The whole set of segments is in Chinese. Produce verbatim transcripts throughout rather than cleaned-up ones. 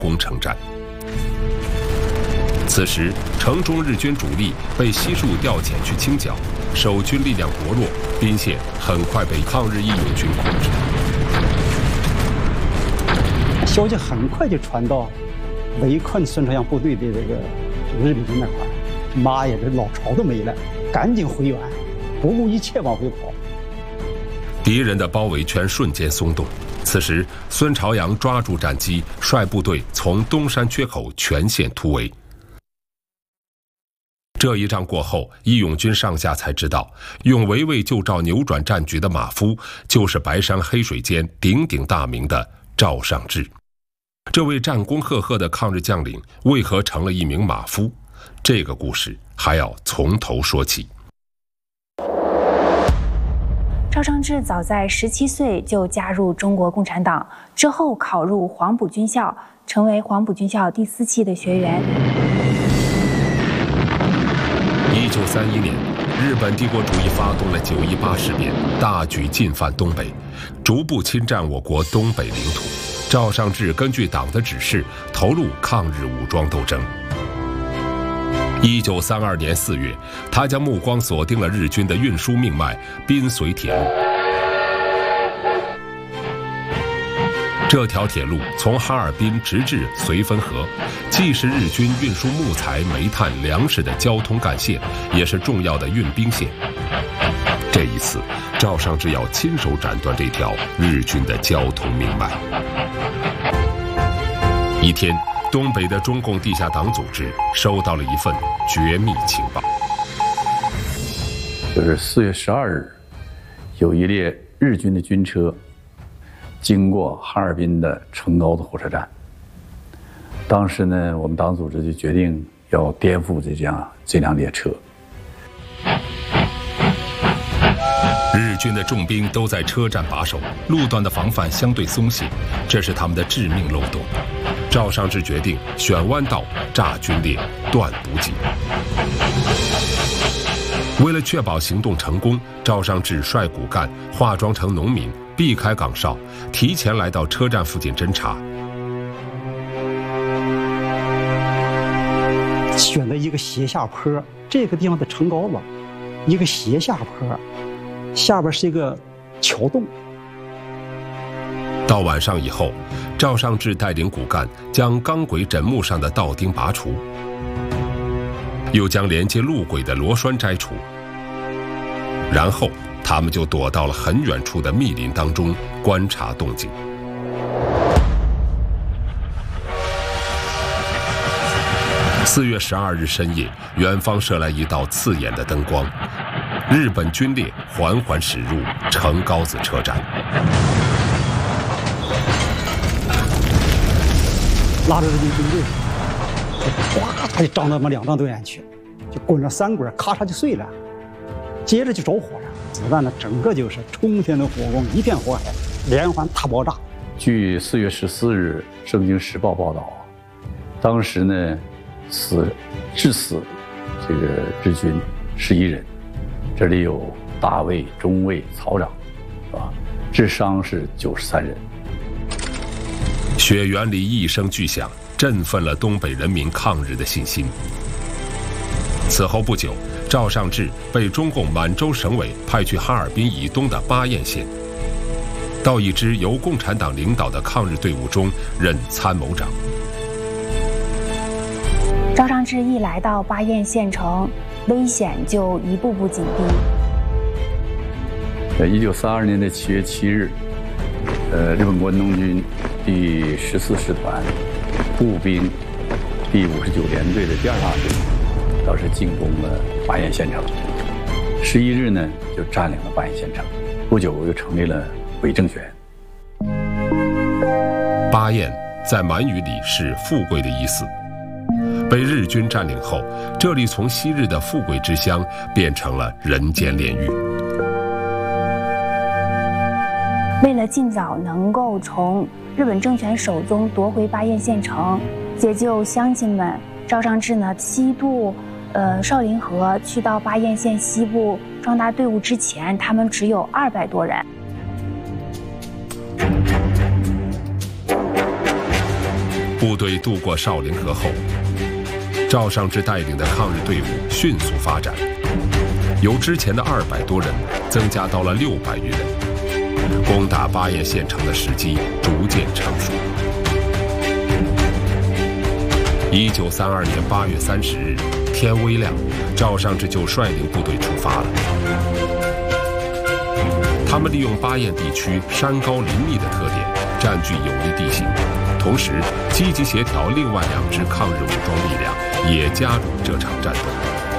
攻城战。此时，城中日军主力被悉数调遣去清剿，守军力量薄弱，宾县很快被抗日义勇军控制。 消息很快就传到围困孙朝阳部队的这个日本军那块儿，妈呀，这老巢都没了，赶紧回援，不顾一切往回跑。 敌人的包围圈瞬间松动。此时，孙朝阳抓住战机，率部队从东山缺口全线突围。这一仗过后，义勇军上下才知道，用围魏救赵扭转战局的马夫，就是白山黑水间鼎鼎大名的赵尚志。这位战功赫赫的抗日将领，为何成了一名马夫？这个故事还要从头说起。 赵尚志早在十七岁就加入中国共产党，之后考入黄埔军校，成为黄埔军校第四期的学员。 一九三一年，日本帝国主义发动了九一八事变，大举进犯东北，逐步侵占我国东北领土。赵尚志根据党的指示，投入抗日武装斗争。一九三二年四月，他将目光锁定了日军的运输命脉——滨绥铁路。这条铁路从哈尔滨直至绥芬河，既是日军运输木材、煤炭、粮食的交通干线，也是重要的运兵线。这一次，赵尚志要亲手斩断这条日军的交通命脉。一天，东北的中共地下党组织收到了一份绝密情报， 就是四月十二日，有一列日军的军车经过哈尔滨的成高子火车站。当时呢，我们党组织就决定要颠覆这辆这辆列车。 日军的重兵都在车站把守，路段的防范相对松懈，这是他们的致命漏洞。赵尚志决定选弯道炸军列，断补给。为了确保行动成功，赵尚志率骨干化妆成农民，避开岗哨，提前来到车站附近侦察。 选择一个斜下坡，这个地方的城高子，一个斜下坡，下边是一个桥洞。 到晚上以后，赵尚志带领骨干将钢轨枕木上的道钉拔除，又将连接路轨的螺栓摘除，然后他们就躲到了很远处的密林当中观察动静。四月十二日深夜，远方射来一道刺眼的灯光，日本军列缓缓驶入成高子车站。 拉着日军军队，哗嚓就张到我们两张队员去，就滚了三滚，咔嚓就碎了，接着就着火了。子弹呢，整个就是冲天的火光，一片火海，连环大爆炸。 据四月十四日《圣经时报》报道，当时呢，死致死这个日军十一人，这里有大尉、中尉、曹长，是吧？致伤是九十三人。 血缘里一声巨响，振奋了东北人民抗日的信心。此后不久，赵尚志被中共满洲省委派去哈尔滨以东的巴彦县，到一支由共产党领导的抗日队伍中任参谋长。 赵尚志一来到巴彦县城，危险就一步步紧逼。 在一九三二年的七月七日，呃，日本关东军第十四师团步兵第五十九联队的第二大队，当时进攻了巴彦县城。十一日呢，就占领了巴彦县城，不久又成立了伪政权。 巴彦在满语里是富贵的意思。被日军占领后，这里从昔日的富贵之乡变成了人间炼狱。 为了尽早能够从日本政权手中夺回巴彦县城，解救乡亲们，赵尚志呢西渡呃少林河，去到巴彦县西部壮大队伍之前，他们只有二百多人。 部队渡过少凌河后，赵尚志带领的抗日队伍迅速发展，由之前的二百多人增加到了六百余人，攻打巴彦县城的时机逐渐成熟。一九三二年八月三十日，天微亮，赵尚志就率领部队出发了。他们利用巴彦地区山高林密的特点，占据有利地形，同时积极协调另外两支抗日武装力量，也加入这场战斗。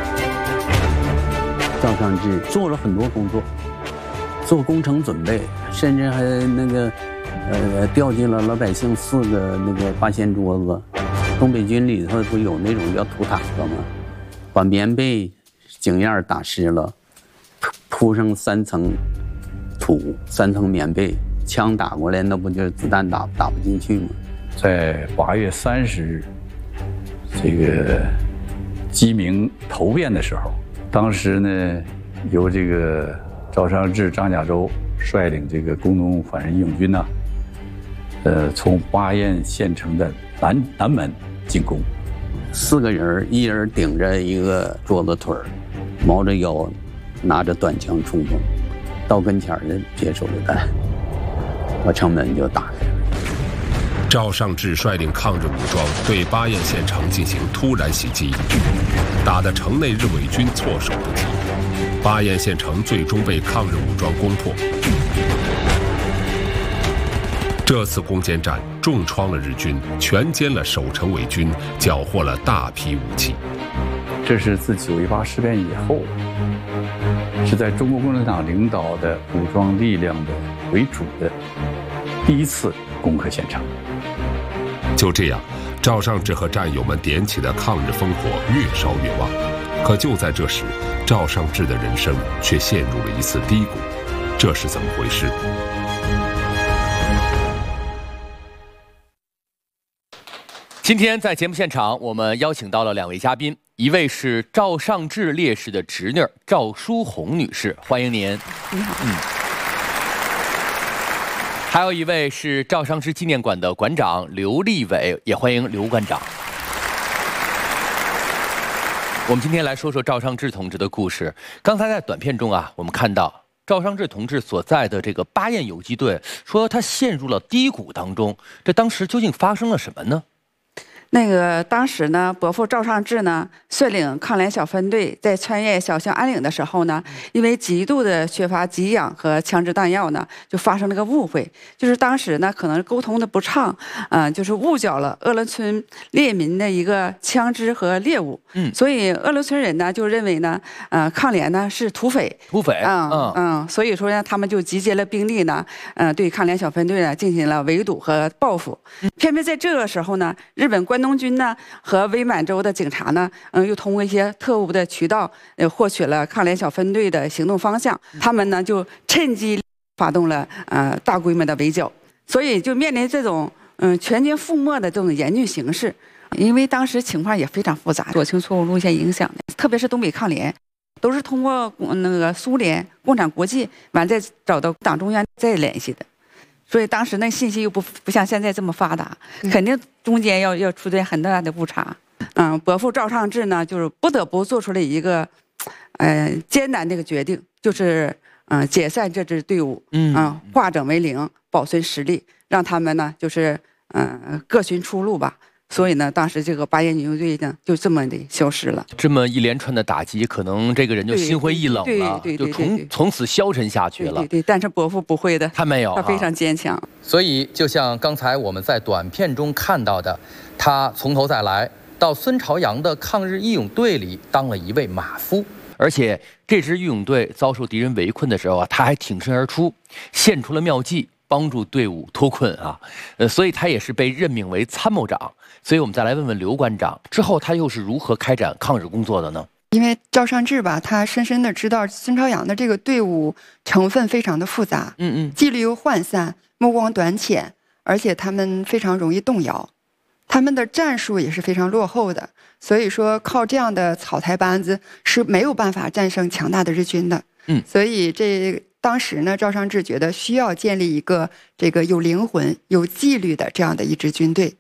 赵尚志做了很多工作，做工程准备，甚至还那个呃调进了老百姓四个那个八仙桌子。东北军里头不有那种叫土塔克吗？把棉被井沿打湿了，铺上三层土，三层棉被，枪打过来，那不就子弹打打不进去吗？在八月三十日，这个鸡鸣头遍的时候，当时呢，由这个赵尚志、张甲洲率领这个工农反日义勇军呐、啊，呃，从巴彦县城的南南门进攻。四个人，一人顶着一个桌子腿儿，猫着腰，拿着短枪冲锋，到跟前的接手榴弹，把城门就打开了。 赵尚志率领抗日武装对巴彦县城进行突然袭击，打得城内日伪军措手不及，巴彦县城最终被抗日武装攻破。这次攻坚战重创了日军，全歼了守城伪军，缴获了大批武器。 这是自九一八事变以后，是在中国共产党领导的武装力量的为主的第一次攻克县城。 就这样，赵尚志和战友们点起的抗日烽火越烧越旺。可就在这时，赵尚志的人生却陷入了一次低谷。这是怎么回事？ 今天在节目现场，我们邀请到了两位嘉宾，一位是赵尚志烈士的侄女赵淑红女士，欢迎您。 你好。 嗯。还有一位是赵尚志纪念馆的馆长刘立伟，也欢迎刘馆长。我们今天来说说赵尚志同志的故事。刚才在短片中啊，我们看到赵尚志同志所在的这个巴彦游击队，说他陷入了低谷当中。这当时究竟发生了什么呢？ 那个当时呢，伯父赵尚志呢率领抗联小分队在穿越小兴安岭的时候呢，因为极度的缺乏给养和枪支弹药呢，就发生了个误会，就是当时呢可能沟通的不畅，嗯、呃，就是误缴了鄂伦村猎民的一个枪支和猎物，嗯，所以鄂伦村人呢就认为呢，呃，抗联呢是土匪， 土匪， 嗯嗯, 嗯，所以说呢，他们就集结了兵力呢，嗯、呃，对抗联小分队呢进行了围堵和报复，偏偏在这个时候呢，日本关东军呢和伪满洲的警察呢，嗯，又通过一些特务的渠道，呃，获取了抗联小分队的行动方向。他们呢就趁机发动了呃大规模的围剿，所以就面临这种嗯全军覆没的这种严峻形势。因为当时情况也非常复杂，左倾错误路线影响的，特别是东北抗联，都是通过那个苏联、共产国际，完再找到党中央再联系的。所以当时那信息又不不像现在这么发达，肯定中间要要出现很大的误差。嗯，伯父赵尚志呢，就是不得不做出了一个，呃，艰难的一个决定，就是嗯、呃、解散这支队伍，嗯、呃，化整为零，保存实力，让他们呢就是嗯、呃、各寻出路吧。所以呢，当时这个巴彦游击队呢就这么的消失了。 这么一连串的打击，可能这个人就心灰意冷了，就从从此消沉下去了。 对 对, 对，但是伯父不会的， 他没有， 他非常坚强。 所以，就像刚才我们在短片中看到的，他从头再来，到孙朝阳的抗日义勇队里当了一位马夫。而且，这支义勇队遭受敌人围困的时候啊，他还挺身而出，献出了妙计，帮助队伍脱困啊。呃，所以他也是被任命为参谋长。所以我们再来问问刘馆长，之后他又是如何开展抗日工作的呢？ 因为赵尚志吧，他深深的知道孙朝阳的这个队伍成分非常的复杂，嗯嗯，纪律又涣散，目光短浅，而且他们非常容易动摇，他们的战术也是非常落后的，所以说靠这样的草台班子是没有办法战胜强大的日军的。嗯，所以这当时呢，赵尚志觉得需要建立一个这个有灵魂、有纪律的这样的一支军队。嗯。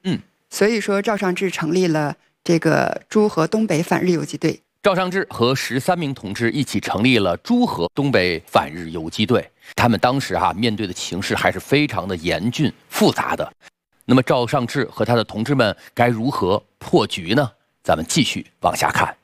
所以说赵尚志成立了这个诸河东北反日游击队。 赵尚志和十三名同志一起成立了诸河东北反日游击队。他们当时啊面对的情势还是非常的严峻复杂的。那么赵尚志和他的同志们该如何破局呢？咱们继续往下看。